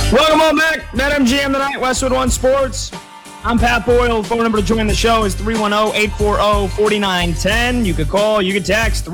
Welcome on back. BetMGM tonight, Westwood One Sports. I'm Pat Boyle. Phone number to join the show is 310-840-4910. You could call, you could text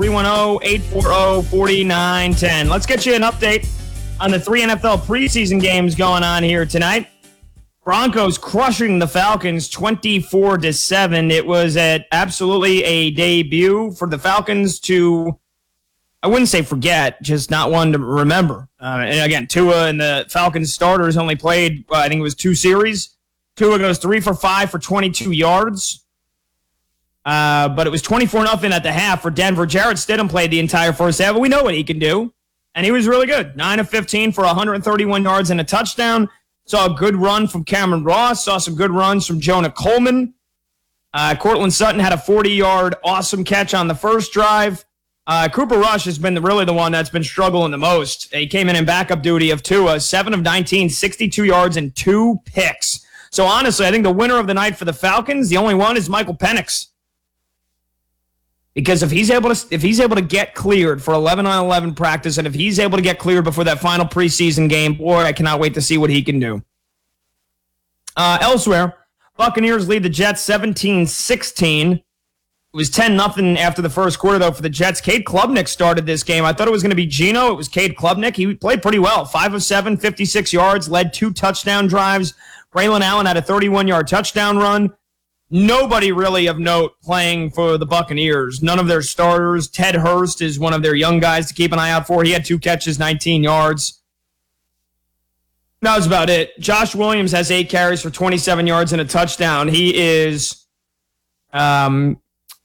310-840-4910. Let's get you an update on the 3 NFL preseason games going on here tonight. Broncos crushing the Falcons 24-7. It was absolutely a debut for the Falcons to, I wouldn't say forget, just not one to remember. And again, Tua and the Falcons starters only played, I think it was 2 series. Tua goes 3 for 5 for 22 yards. But it was 24-0 at the half for Denver. Jarrett Stidham played the entire first half. We know what he can do. And he was really good. 9 of 15 for 131 yards and a touchdown. Saw a good run from Cameron Ross. Saw some good runs from Jonah Coleman. Cortland Sutton had a 40-yard awesome catch on the first drive. Cooper Rush has been really the one that's been struggling the most. He came in backup duty of Tua. 7 of 19, 62 yards and 2 picks. So honestly, I think the winner of the night for the Falcons, the only one, is Michael Penix. Because if he's able to get cleared for 11-on-11 practice, and if he's able to get cleared before that final preseason game, boy, I cannot wait to see what he can do. Elsewhere, Buccaneers lead the Jets 17-16. It was 10-0 after the first quarter, though, for the Jets. Cade Klubnik started this game. I thought it was going to be Geno. It was Cade Klubnik. He played pretty well. 5 of 7, 56 yards, led 2 touchdown drives. Braylon Allen had a 31-yard touchdown run. Nobody really of note playing for the Buccaneers. None of their starters. Ted Hurst is one of their young guys to keep an eye out for. He had 2 catches, 19 yards. That was about it. Josh Williams has 8 carries for 27 yards and a touchdown. He is from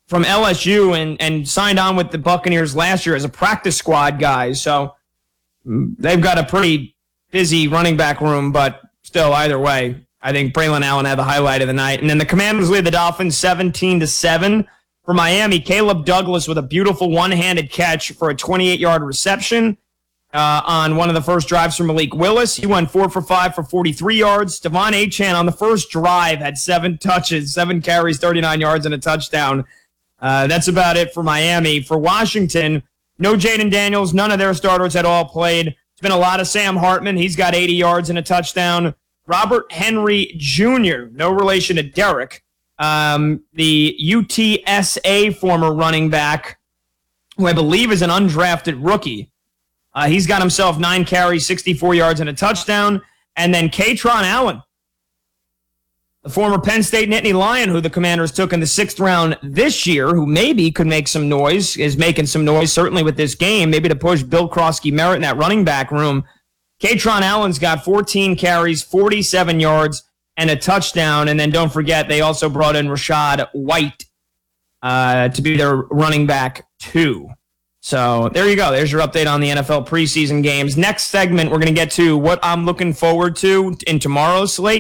LSU and signed on with the Buccaneers last year as a practice squad guy. So they've got a pretty busy running back room, but still, either way, I think Braylon Allen had the highlight of the night. And then the Commanders lead the Dolphins 17-7. For Miami, Caleb Douglas with a beautiful one-handed catch for a 28-yard reception on one of the first drives from Malik Willis. He went 4 for 5 for 43 yards. Devon Achane on the first drive had 7 touches, 7 carries, 39 yards, and a touchdown. That's about it for Miami. For Washington, no Jaden Daniels. None of their starters at all played. It's been a lot of Sam Hartman. He's got 80 yards and a touchdown. Robert Henry Jr., no relation to Derek, the UTSA former running back, who I believe is an undrafted rookie. He's got himself 9 carries, 64 yards, and a touchdown. And then Katron Allen, the former Penn State Nittany Lion, who the Commanders took in the 6th round this year, who maybe could make some noise, is making some noise, certainly with this game, maybe to push Bill Krosky-Merritt in that running back room. Katron Allen's got 14 carries, 47 yards, and a touchdown. And then don't forget, they also brought in Rachaad White to be their running back 2. So there you go. There's your update on the NFL preseason games. Next segment, we're going to get to what I'm looking forward to in tomorrow's slate.